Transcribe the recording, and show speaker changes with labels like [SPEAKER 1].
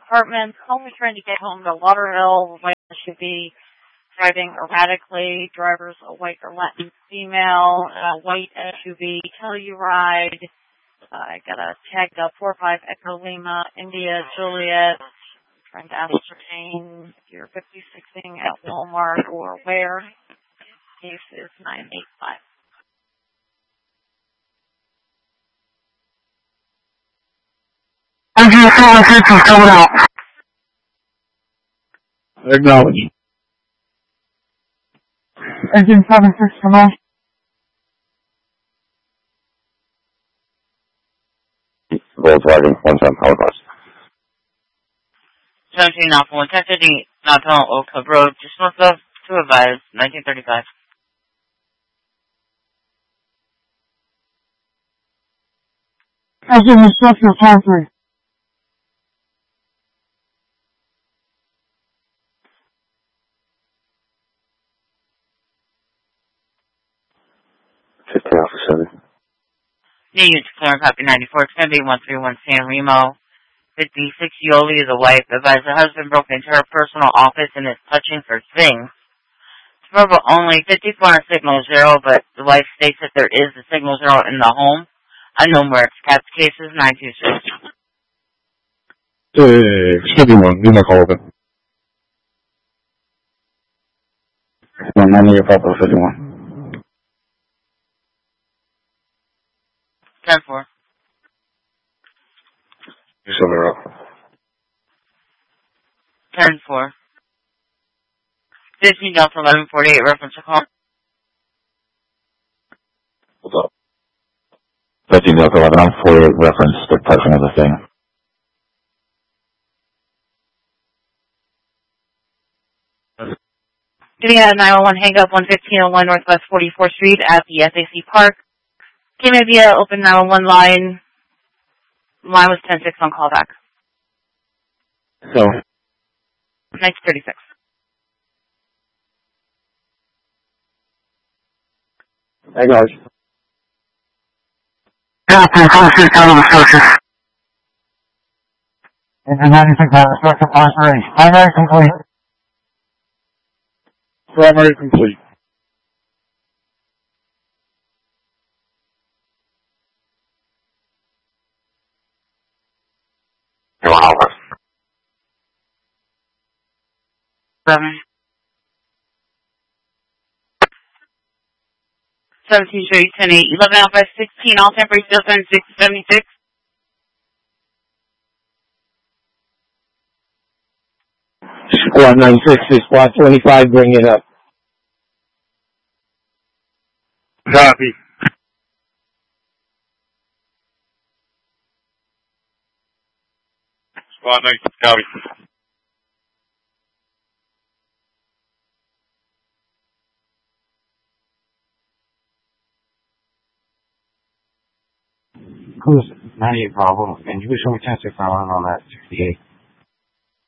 [SPEAKER 1] Apartments. Home is trying to get home to Lauderhill. White SUV driving erratically. Driver's a white or Latin female. White SUV Telluride. I got a tagged up 45 Echo Lima, India, Juliet. Trying to ascertain if you're 56ing at Walmart or where. Case is 985.
[SPEAKER 2] Engine 76 is coming out.
[SPEAKER 3] Acknowledge.
[SPEAKER 2] Engine 76 come out.
[SPEAKER 4] Volkswagen 17 Holocaust.
[SPEAKER 5] 17 Alpha 1, 1050, not on Oak Club Road, just north of 2 advised, 1935.
[SPEAKER 2] Engine instructor country.
[SPEAKER 5] New unit declaring copy 94, it's going to be 131 San Remo. 56 Yoli, the wife, advised the husband broke into her personal office and is touching for things. It's verbal only, 54 on signal 0, but the wife states that there is a signal 0 in the home. Unknown where it's kept. Cases 926.
[SPEAKER 3] Scheduling, you may call it.
[SPEAKER 4] 198 Papa 51.
[SPEAKER 5] 10-4.
[SPEAKER 4] You still there up?
[SPEAKER 5] 10-4. 15 Delta 1148, reference to call.
[SPEAKER 4] What's up? 15 Delta 1148, reference to touching of the thing.
[SPEAKER 1] Getting at 911 hang up 11501 Northwest 44th Street at the SAC Park. Came in via open 911 line. Line was 10-6 on callback.
[SPEAKER 4] So.
[SPEAKER 1] 1936.
[SPEAKER 4] Acknowledge.
[SPEAKER 2] Captain 46 out of the structure. Engine 96 out of the structure, pass range. Primary complete.
[SPEAKER 3] Primary complete.
[SPEAKER 4] You want over?
[SPEAKER 1] 7. 17 Street, 10-8, 11 out by 16, all temporary still 76.
[SPEAKER 4] Squad 96 to squad 25, bring it up.
[SPEAKER 3] Copy. Squad 96, copy.
[SPEAKER 4] Cruise 98 Bravo, and you wish me 10-6 on that 68.